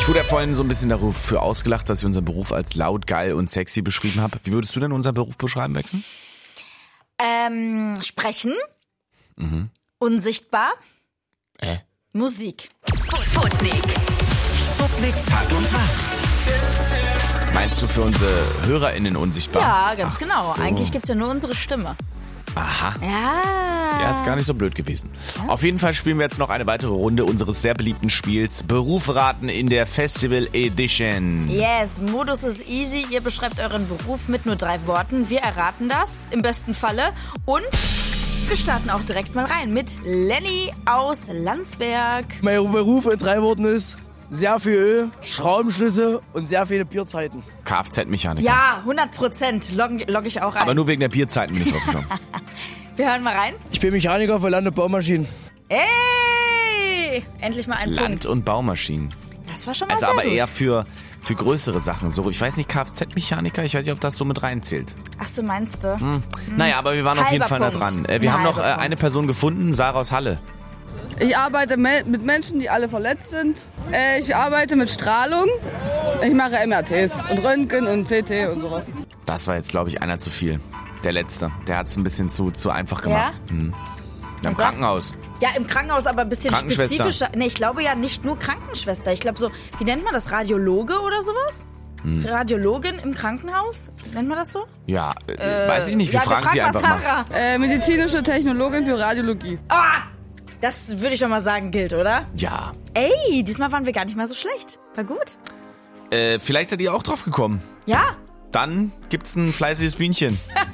Ich wurde ja vorhin so ein bisschen dafür ausgelacht, dass ich unseren Beruf als laut, geil und sexy beschrieben habe. Wie würdest du denn unseren Beruf beschreiben, Wechsel? Sprechen. Unsichtbar. Musik. Sputnik Tag und Tag. Meinst du für unsere HörerInnen unsichtbar? Ja, ganz genau. So. Eigentlich gibt's ja nur unsere Stimme. Aha. Ja. Ja, ist gar nicht so blöd gewesen. Auf jeden Fall spielen wir jetzt noch eine weitere Runde unseres sehr beliebten Spiels Beruf raten in der Festival Edition. Yes, Modus ist easy. Ihr beschreibt euren Beruf mit nur 3 Worten. Wir erraten das, im besten Falle. Und wir starten auch direkt mal rein mit Lenny aus Landsberg. Mein Beruf in 3 Worten ist sehr viel Öl, Schraubenschlüsse und sehr viele Bierzeiten. Kfz-Mechaniker. Ja, 100%. Log ich auch ein. Aber nur wegen der Bierzeiten bin ich draufgekommen. Wir hören mal rein. Ich bin Mechaniker für Land- und Baumaschinen. Ey! Endlich mal ein Land- Punkt. und Baumaschinen. Das war schon mal Also sehr aber gut. eher für größere Sachen. So, ich weiß nicht, Kfz-Mechaniker, ich weiß nicht, ob das so mit reinzählt. Ach so, meinst du? Naja, aber wir waren auf jeden Halber Fall nah Punkt. dran. Wir haben noch Halber Punkt. eine Person gefunden, Sarah aus Halle. Ich arbeite mit Menschen, die alle verletzt sind. Ich arbeite mit Strahlung. Ich mache MRTs und Röntgen und CT und sowas. Das war jetzt, glaube ich, einer zu viel. Der letzte. Der hat es ein bisschen zu einfach gemacht. Ja? Im sag- Krankenhaus. Ja, im Krankenhaus aber ein bisschen Krankenschwester. spezifischer. Nee, ich glaube ja nicht nur Krankenschwester. Ich glaube so, wie nennt man das? Radiologe oder sowas? Radiologin im Krankenhaus? Nennt man das so? Ja, weiß ich nicht. Wir ja, fragen sie mal einfach mal. Sarah. Medizinische Technologin für Radiologie. Ah! Das würde ich schon mal sagen, gilt, oder? Ja. Ey, diesmal waren wir gar nicht mal so schlecht. War gut. Vielleicht seid ihr auch drauf gekommen. Ja, Dann gibt's ein fleißiges Bienchen.